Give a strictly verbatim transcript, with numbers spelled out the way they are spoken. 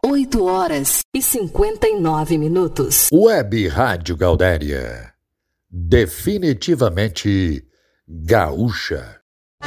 oito horas e cinquenta e nove minutos. Web Rádio Gaudéria. Definitivamente gaúcha.